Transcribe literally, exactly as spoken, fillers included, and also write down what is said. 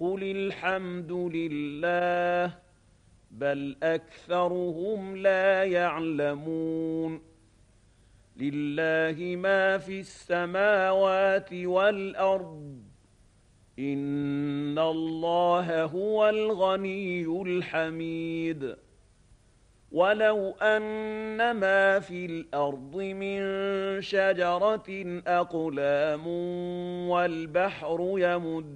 قل الحمد لله بل أكثرهم لا يعلمون لله ما في السماوات والأرض إن الله هو الغني الحميد ولو أن ما في الأرض من شجرة أقلام والبحر يمد